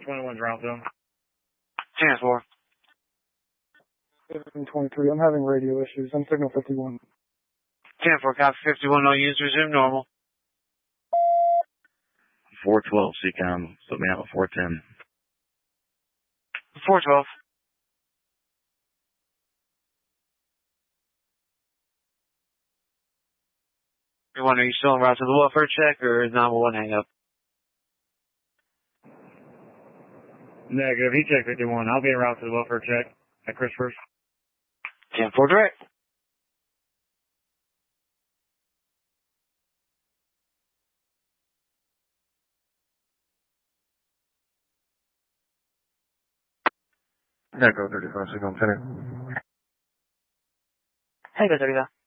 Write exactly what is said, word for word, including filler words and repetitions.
twenty-one's route zone. ten four. seven twenty-three, I'm having radio issues. I'm signal fifty-one. ten four, copy fifty-one, no use, resume normal. four twelve, C COM, put me out with four ten. four twelve. Are you still en route to the welfare check, or is nine one one hang up? Negative, he checked fifty-one. I'll be en route to the welfare check at Christopher's. ten four direct. Echo thirty-five, signal ten. Echo thirty-five.